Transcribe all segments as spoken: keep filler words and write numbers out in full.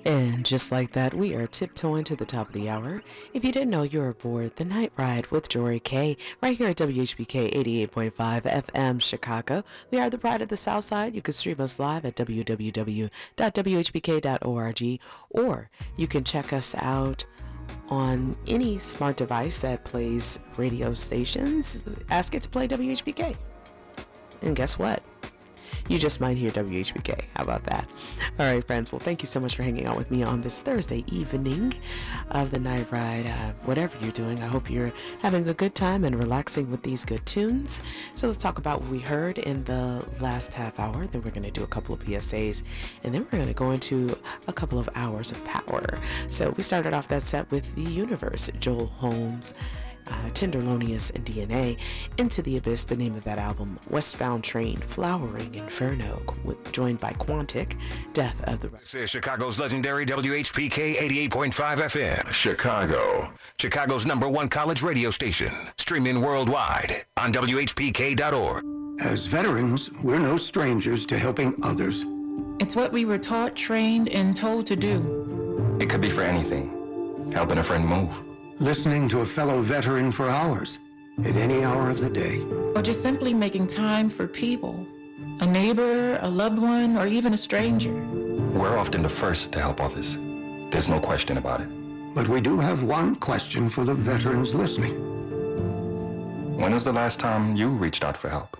And just like that, we are tiptoeing to the top of the hour. If you didn't know, you're aboard the Night Ride with Jory K, right here at W H P K eighty-eight point five F M Chicago. We are the pride of the South Side. You can stream us live at w w w dot w h p k dot org, or you can check us out on any smart device that plays radio stations. Ask it to play W H P K. And guess what? You just might hear W H P K. How about that? All right, friends. Well, thank you so much for hanging out with me on this Thursday evening of the Night Ride. Uh, whatever you're doing, I hope you're having a good time and relaxing with these good tunes. So let's talk about what we heard in the last half hour. Then we're going to do a couple of P S As, and then we're going to go into a couple of hours of power. So we started off that set with The Universe, Joel Holmes, Uh, Tenderlonious and D N A, Into the Abyss, the name of that album, Westbound Train, Flowering Inferno, with, joined by Quantic, Death of the... This is Chicago's legendary W H P K eighty-eight point five F M. Chicago. Chicago's number one college radio station. Streaming worldwide on W H P K dot org. As veterans, we're no strangers to helping others. It's what we were taught, trained, and told to do. It could be for anything. Helping a friend move. Listening to a fellow veteran for hours, at any hour of the day. Or just simply making time for people. A neighbor, a loved one, or even a stranger. We're often the first to help others. There's no question about it. But we do have one question for the veterans listening. When was the last time you reached out for help?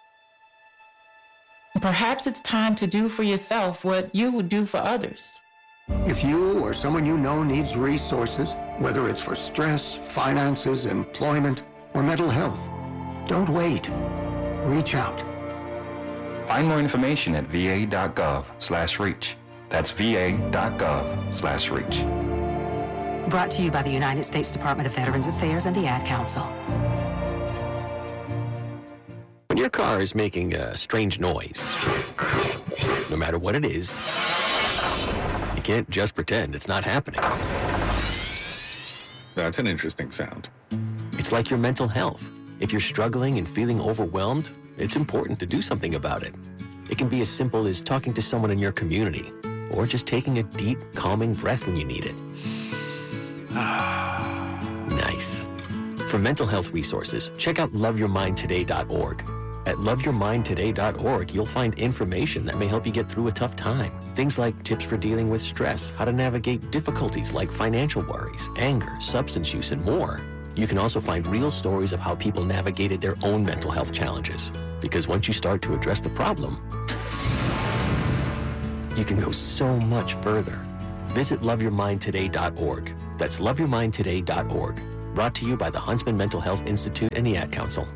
Perhaps it's time to do for yourself what you would do for others. If you or someone you know needs resources, whether it's for stress, finances, employment, or mental health, don't wait. Reach out. Find more information at v a dot gov slash reach. That's v a dot gov slash reach. Brought to you by the United States Department of Veterans Affairs and the Ad Council. When your car is making a strange noise, no matter what it is, you can't just pretend it's not happening. That's an interesting sound. It's like your mental health. If you're struggling and feeling overwhelmed, it's important to do something about it. It can be as simple as talking to someone in your community, or just taking a deep, calming breath when you need it. Nice. For mental health resources, check out love your mind today dot org. At love your mind today dot org, you'll find information that may help you get through a tough time. Things like tips for dealing with stress, how to navigate difficulties like financial worries, anger, substance use, and more. You can also find real stories of how people navigated their own mental health challenges. Because once you start to address the problem, you can go so much further. Visit love your mind today dot org. That's love your mind today dot org. Brought to you by the Huntsman Mental Health Institute and the Ad Council.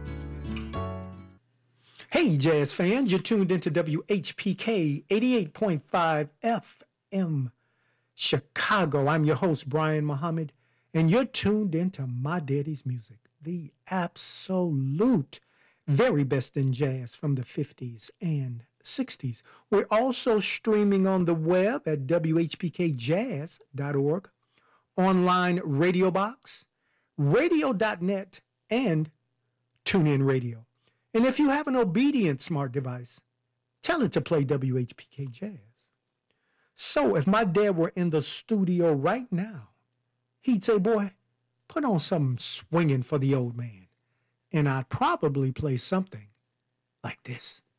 Hey, jazz fans, you're tuned into W H P K eighty-eight point five F M Chicago. I'm your host, Brian Muhammad, and you're tuned into My Daddy's Music, the absolute very best in jazz from the fifties and sixties. We're also streaming on the web at w h p k jazz dot org, online radio box, radio dot net, and TuneIn Radio. And if you have an obedient smart device, tell it to play W H P K Jazz. So if my dad were in the studio right now, he'd say, boy, put on some swinging for the old man. And I'd probably play something like this.